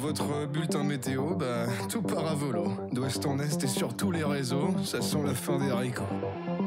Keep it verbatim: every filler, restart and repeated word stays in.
votre bulletin météo, bah tout part à volo. D'ouest en est et sur tous les réseaux, ça sent la fin des haricots.